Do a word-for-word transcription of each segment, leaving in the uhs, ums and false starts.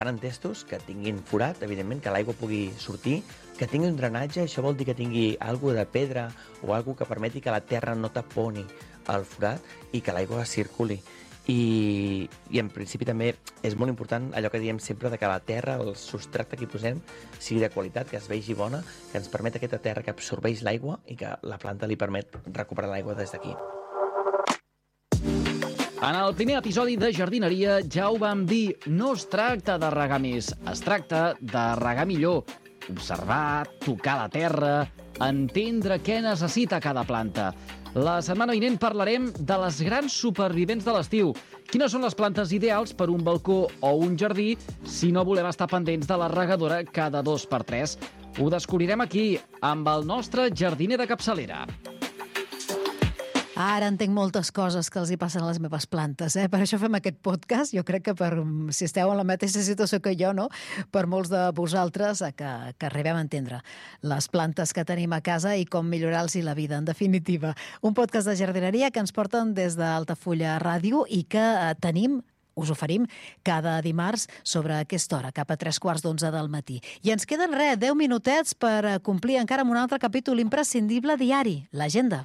entestos que tinguin forat, evidentment, que l'aigua pugui sortir, que tingui un drenatge, això vol dir que tingui alguna de pedra o alguna que permeti que la terra no taponi el forat i que l'aigua circuli. I, i en principi també és molt important allò que diem sempre de que la terra, el substrat que hi posem, sigui de qualitat, que es vegi bona, que ens permet aquesta terra que absorbeix l'aigua i que la planta li permet recuperar l'aigua des d'aquí. En el primer episodi de jardineria ja ho vam dir, no es tracta de regar més, es tracta de regar millor, observar, tocar la terra, entendre què necessita cada planta. La setmana vinent parlarem de les grans supervivents de l'estiu. Quines són les plantes ideals per un balcó o un jardí si no volem estar pendents de la regadora cada dos per tres? Ho descobrirem aquí, amb el nostre jardiner de capçalera. Ara entenc moltes coses que els hi passen a les meves plantes, eh? Per això fem aquest podcast. Jo crec que per, si esteu en la mateixa situació que jo, no? Per molts de vosaltres, que, que arribem a entendre les plantes que tenim a casa i com millorar-los la vida, en definitiva. Un podcast de jardineria que ens porten des d'Altafulla Ràdio i que eh, tenim us oferim cada dimarts sobre aquesta hora, cap a tres quarts d'onze del matí. I ens queden, res, deu minutets per complir encara amb un altre capítol imprescindible diari, l'agenda.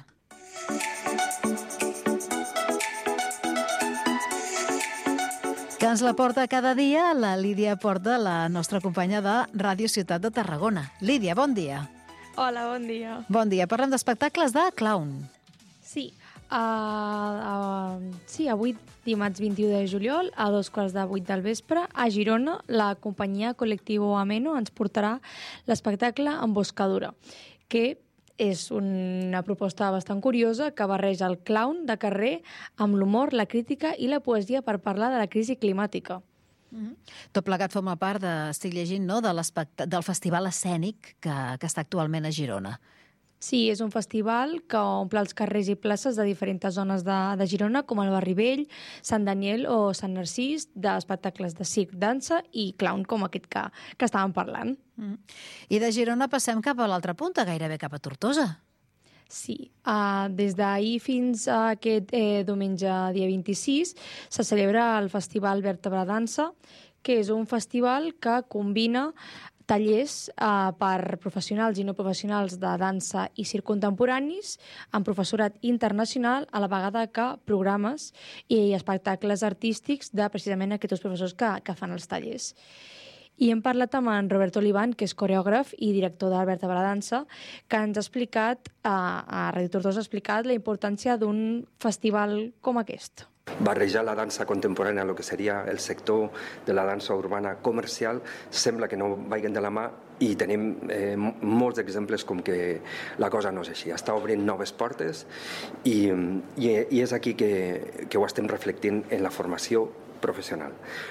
Que ens la porta cada dia la Lídia Porta, la nostra companya de Ràdio Ciutat de Tarragona. Lídia, bon dia. Hola, bon dia. Bon dia. Parlem d'espectacles de clown. Sí, uh, uh, sí, avui, dimarts vint-i-u de juliol, a dos quarts de vuit del vespre, a Girona, la companyia Col·lectiu Ameno ens portarà l'espectacle Emboscadura, que és una proposta bastant curiosa que barreja el clown de carrer amb l'humor, la crítica i la poesia per parlar de la crisi climàtica. Mm-hmm. Tot plegat forma part, de, estic llegint, no, de del festival escènic que, que està actualment a Girona. Sí, és un festival que omple els carrers i places de diferents zones de, de Girona, com el Barri Vell, Sant Daniel o Sant Narcís, d'espectacles de circ, dansa i clown, com aquest que, que estàvem parlant. Mm. I de Girona passem cap a l'altra punta, gairebé cap a Tortosa. Sí, uh, des d'ahir fins a aquest eh, diumenge dia vint-i-sis se celebra el Festival Vèrtebra Dansa, que és un festival que combina tallers eh, per professionals i no professionals de dansa i circ contemporanis amb professorat internacional, a la vegada que programes i espectacles artístics de precisament aquests professors que, que fan els tallers. I hem parlat amb en Roberto Olivan, que és coreògraf i director de Vèrtebra Dansa, que ens ha explicat, eh, a Ràdio Tortosa, ha explicat la importància d'un festival com aquest. Barrejar la dansa contemporània, el que seria el sector de la dansa urbana comercial, sembla que no vagin de la mà i tenim eh, molts exemples com que la cosa no és així. Està obrint noves portes i, i, i és aquí que, que ho estem reflectint en la formació professional.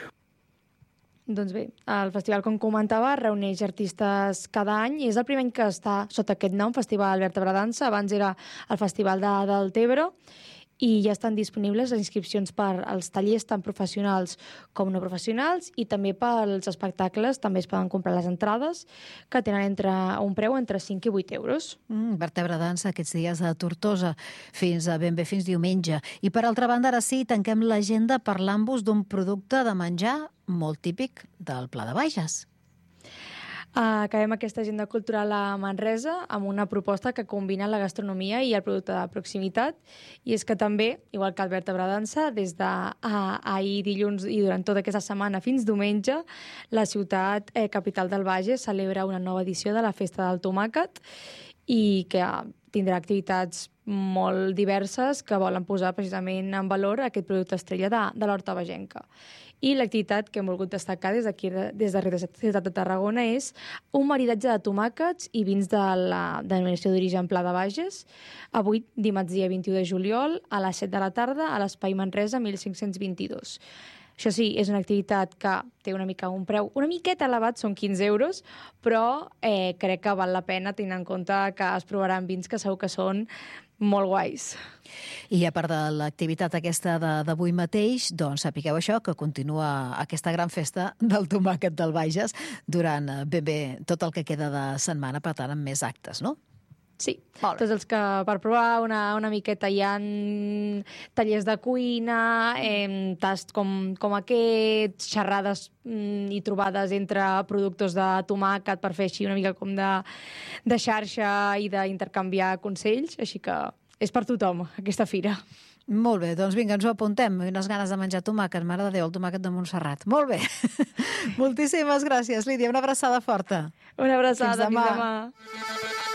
Doncs bé, el festival, com comentava, reuneix artistes cada any i és el primer any que està sota aquest nom, Festival Vèrtebra Dansa. Abans era el Festival de Deltebre i ja estan disponibles les inscripcions per als tallers tant professionals com no professionals i també pels espectacles també es poden comprar les entrades que tenen entre un preu entre cinc i vuit euros. Mm, Vèrtebra Dansa aquests dies a Tortosa fins a ben bé fins diumenge. I per altra banda, ara sí, tanquem l'agenda parlant-vos d'un producte de menjar molt típic del Pla de Bages. Uh, acabem aquesta agenda cultural a Manresa amb una proposta que combina la gastronomia i el producte de proximitat i és que també, igual que el Vèrtebra Dansa, des d'ahir dilluns i durant tota aquesta setmana fins diumenge, la ciutat eh, capital del Bages celebra una nova edició de la Festa del Tomàquet i que tindrà activitats molt diverses que volen posar precisament en valor aquest producte estrella de, de l'horta bagenca. I l'activitat que hem volgut destacar des d'aquí, des de la ciutat de Tarragona, és un maridatge de tomàquets i vins de la denominació d'origen Pla de Bages, avui, dimarts dia vint-i-u de juliol, a les set de la tarda, a l'Espai Manresa mil cinc-cents vint-i-dos. Això sí, és una activitat que té una mica un preu una miqueta elevat, són quinze euros, però eh, crec que val la pena tenint en compte que es provaran vins que segur que són molt guais. I a part de l'activitat aquesta d'avui mateix, doncs sapigueu això, que continua aquesta gran festa del tomàquet del Bages durant ben bé tot el que queda de setmana, per tant, amb més actes, no? Sí, Molt bé. tots els que per provar una, una miqueta hi ha tallers de cuina, eh, tasts com, com aquests, xerrades mm, i trobades entre productors de tomàquet per fer així una mica com de, de xarxa i d'intercanviar consells, així que és per tothom, aquesta fira. Molt bé, doncs vinga, ens ho apuntem. Unes ganes de menjar tomàquet, mare de Déu, el tomàquet de Montserrat. Molt bé. Moltíssimes gràcies, Lídia. Una abraçada forta. Una abraçada. Fins demà. Fins demà.